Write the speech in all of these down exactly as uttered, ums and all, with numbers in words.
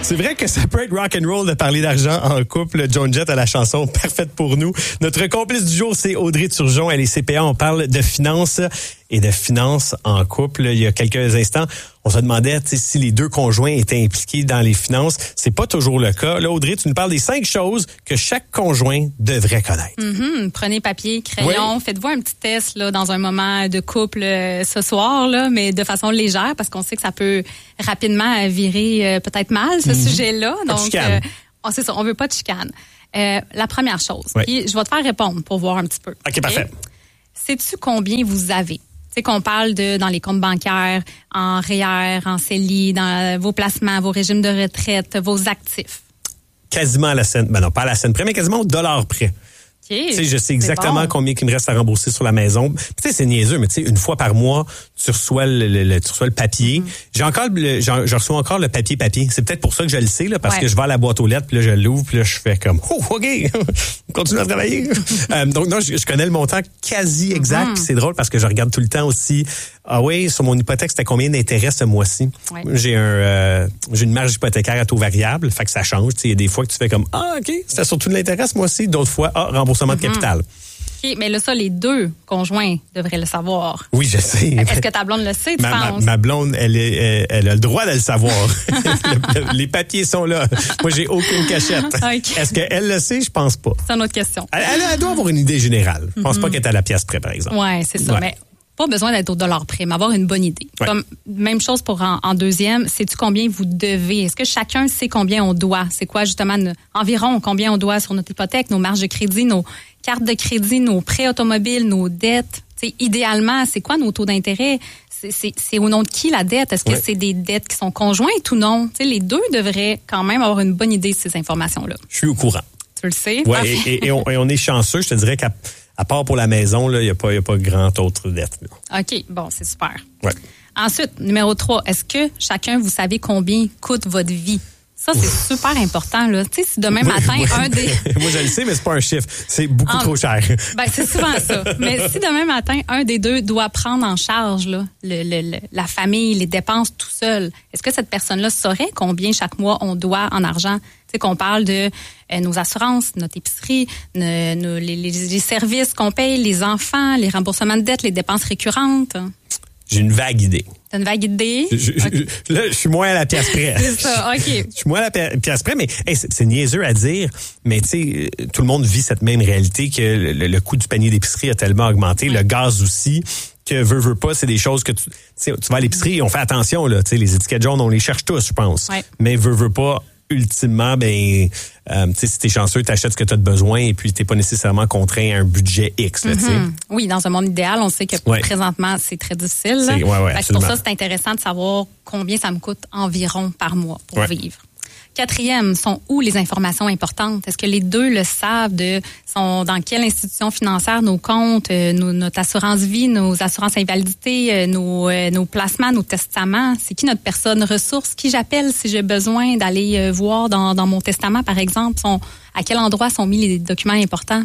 C'est vrai que ça peut être rock and roll de parler d'argent en couple. Joan Jett a la chanson parfaite pour nous. Notre complice du jour, c'est Audrey Turgeon. Elle est C P A. On parle de finances et de finances en couple. Il y a quelques instants, on se demandait si les deux conjoints étaient impliqués dans les finances. C'est pas toujours le cas. Là, Audrey, tu nous parles des cinq choses que chaque conjoint devrait connaître. Mm-hmm. Prenez papier, crayon. Oui. Faites-vous un petit test là, dans un moment de couple euh, ce soir, là, mais de façon légère parce qu'on sait que ça peut rapidement virer euh, peut-être mal, ce mm-hmm. sujet-là. Pas Donc, de chicane. euh, oh, c'est ça, on veut pas de chicane. Euh, la première chose, oui. puis je vais te faire répondre pour voir un petit peu. OK, okay? Parfait. Sais-tu combien vous avez? Tu sais qu'on parle de dans les comptes bancaires, en R E E R, en C E L I, dans vos placements, vos régimes de retraite, vos actifs. Quasiment à la scène. Ben non, pas à la scène près, mais quasiment au dollar près. Okay. Tu sais, je sais exactement bon. combien il me reste à rembourser sur la maison. Tu sais, c'est niaiseux, mais tu sais, une fois par mois, tu reçois le, le, le tu reçois le papier. Mm-hmm. J'ai encore le, j'en, je reçois encore le papier papier. C'est peut-être pour ça que je le sais, là, parce ouais. que je vais à la boîte aux lettres, puis là, je l'ouvre, puis là, je fais comme, oh, OK, continue à travailler. euh, donc, non, je, je connais le montant quasi exact. Mm-hmm. C'est drôle parce que je regarde tout le temps aussi. Ah oui, sur mon hypothèque, c'était combien d'intérêt ce mois-ci? Ouais. J'ai un, euh, j'ai une marge hypothécaire à taux variable, fait que ça change. Il y a des fois que tu fais comme, ah, OK, c'était surtout de l'intérêt ce mois-ci. D'autres fois, ah, remboursement mm-hmm. de capital. OK, mais là, ça, les deux conjoints devraient le savoir. Oui, je sais. Est-ce que ta blonde le sait, tu ma, penses? Ma, ma blonde, elle, est, elle, elle a le droit de le savoir. le, le, les papiers sont là. Moi, j'ai aucune cachette. Okay. Est-ce qu'elle le sait? Je pense pas. C'est une autre question. Elle, elle, elle doit avoir une idée générale. Je pense mm-hmm. pas qu'elle est à la pièce près, par exemple. Oui, c'est ça. Ouais. Mais pas besoin d'être au dollar près, mais avoir une bonne idée. Ouais. Comme, même chose pour en, en deuxième, sais-tu combien vous devez? Est-ce que chacun sait combien on doit? C'est quoi justement ne, environ combien on doit sur notre hypothèque, nos marges de crédit, nos cartes de crédit, nos prêts automobiles, nos dettes? T'sais, idéalement, c'est quoi nos taux d'intérêt? C'est, c'est, c'est au nom de qui la dette? Est-ce que ouais. c'est des dettes qui sont conjointes ou non? T'sais, les deux devraient quand même avoir une bonne idée de ces informations-là. Je suis au courant. Tu le sais? Oui, et, et, et, on, et on est chanceux. Je te dirais qu'à à part pour la maison, il n'y a pas, y a pas grand autre dette. Là. OK, bon, c'est super. Ouais. Ensuite, numéro trois, est-ce que chacun, vous savez combien coûte votre vie? Ça, c'est super important, là. Tu sais, si demain matin, moi, un des... moi, je le sais, mais c'est pas un chiffre. C'est beaucoup en... trop cher. Ben, c'est souvent ça. Mais si demain matin, un des deux doit prendre en charge, là, le, le, le, la famille, les dépenses tout seul, est-ce que cette personne-là saurait combien chaque mois on doit en argent? Tu sais, qu'on parle de euh, nos assurances, notre épicerie, nos, nos, les, les, les services qu'on paye, les enfants, les remboursements de dettes, les dépenses récurrentes. J'ai une vague idée. T'as une vague idée? Je, je, okay. je, là, je suis moins à la pièce près. C'est ça, OK. Je suis moins à la pièce près, mais hey, c'est, c'est niaiseux à dire, mais tu sais, tout le monde vit cette même réalité que le, le coût du panier d'épicerie a tellement augmenté, ouais. le gaz aussi, que veut, veut pas, c'est des choses que tu, tu vas à l'épicerie, on fait attention, là, tu sais, les étiquettes jaunes, on les cherche tous, je pense. Ouais. Mais veut, veut pas, ultimement, ben, euh, tu sais, si t'es chanceux, t'achètes ce que t'as de besoin et puis t'es pas nécessairement contraint à un budget X, là, mm-hmm. tu sais. Oui, dans un monde idéal, on sait que ouais. présentement, c'est très difficile. C'est, ouais, ouais, pour ça, c'est intéressant de savoir combien ça me coûte environ par mois pour ouais. vivre. Quatrième, sont où les informations importantes? Est-ce que les deux le savent de sont dans quelle institution financière nos comptes, euh, nos, notre assurance vie, nos assurances invalidité, euh, nos, euh, nos placements, nos testaments? C'est qui notre personne ressource? Qui j'appelle si j'ai besoin d'aller euh, voir dans, dans mon testament, par exemple? Sont, à quel endroit sont mis les documents importants?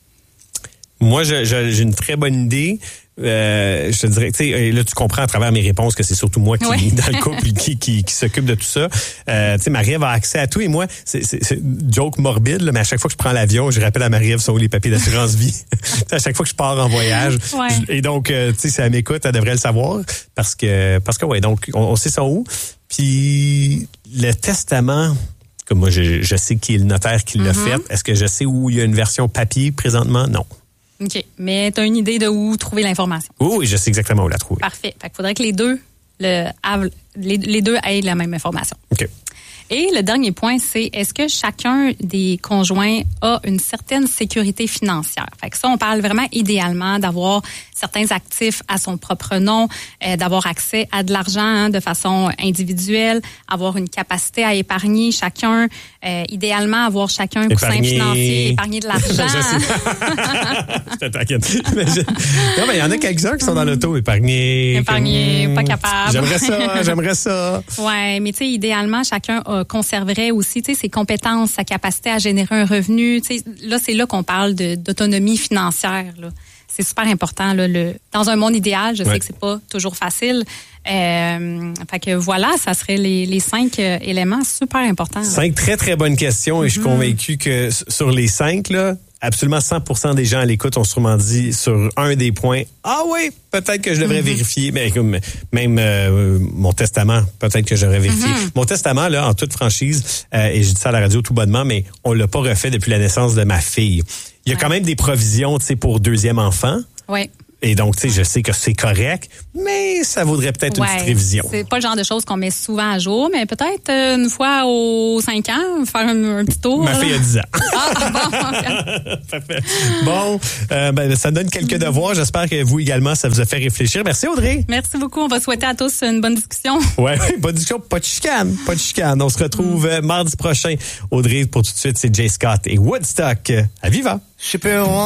Moi, je, je, j'ai une très bonne idée. Euh, je te dirais, tu sais, là, tu comprends à travers mes réponses que c'est surtout moi qui, ouais. dans le couple, qui, qui, qui s'occupe de tout ça. Euh, tu sais, Marie-Ève a accès à tout et moi, c'est, c'est, c'est joke morbide, là, mais à chaque fois que je prends l'avion, je rappelle à Marie-Ève sont où les papiers d'assurance vie. À chaque fois que je pars en voyage. Ouais. Et donc, euh, tu sais, si elle m'écoute, elle devrait le savoir parce que, parce que ouais, donc, on, on sait ça où. Puis, le testament, comme moi, je, je sais qui est le notaire qui l'a mm-hmm. fait. Est-ce que je sais où il y a une version papier présentement? Non. OK. Mais tu as une idée de où trouver l'information? Oui, oui, je sais exactement où la trouver. Parfait. Fait qu'il faudrait que les deux, le, les, les deux aient la même information. OK. Et le dernier point, c'est est-ce que chacun des conjoints a une certaine sécurité financière? Fait que ça, on parle vraiment idéalement d'avoir certains actifs à son propre nom, euh, d'avoir accès à de l'argent hein, de façon individuelle, avoir une capacité à épargner chacun, euh, idéalement avoir chacun un coussin financier, épargner de l'argent. Je te t'inquiète. Mais je... Non, mais il y en a quelques-uns qui sont dans l'auto, épargner. Épargner, comme... pas capable. J'aimerais ça, j'aimerais ça. Ouais, mais tu sais, idéalement, chacun a conserverait aussi, tu sais, ses compétences, sa capacité à générer un revenu. Tu sais, là, c'est là qu'on parle de, d'autonomie financière. Là. C'est super important. Là, le, dans un monde idéal, je ouais. sais que c'est pas toujours facile, Euh, fait que voilà, ça serait les, les cinq euh, éléments super importants. Cinq très, très bonnes questions et mm-hmm. je suis convaincu que sur les cinq, là, absolument cent pour cent des gens à l'écoute ont sûrement dit sur un des points, ah oui, peut-être que je devrais mm-hmm. vérifier. Mais comme, même euh, mon testament, peut-être que je devrais vérifier. Mm-hmm. Mon testament, là, en toute franchise, euh, et je dis ça à la radio tout bonnement, mais on l'a pas refait depuis la naissance de ma fille. Il y a ouais. quand même des provisions, tu sais, pour deuxième enfant. Oui. Et donc, tu sais, je sais que c'est correct, mais ça vaudrait peut-être ouais, une petite révision. C'est pas le genre de choses qu'on met souvent à jour, mais peut-être euh, une fois aux cinq ans, faire un, un petit tour. Ma là. fille a dix ans. Ah, bon. Parfait. Bon, euh, ben, ça donne quelques devoirs. J'espère que vous également, ça vous a fait réfléchir. Merci, Audrey. Merci beaucoup. On va souhaiter à tous une bonne discussion. Ouais, bonne discussion. Pas de chicane. Pas de chicane. On se retrouve mm. mardi prochain. Audrey, pour tout de suite, c'est Jay Scott et Woodstock. À Viva.